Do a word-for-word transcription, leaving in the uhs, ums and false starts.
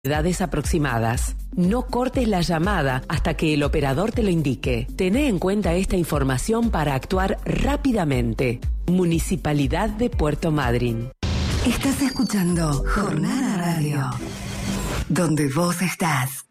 Edades aproximadas. No cortes la llamada hasta que el operador te lo indique. Tené en cuenta esta información para actuar rápidamente. Municipalidad de Puerto Madryn. Estás escuchando Jornada Radio, donde vos estás.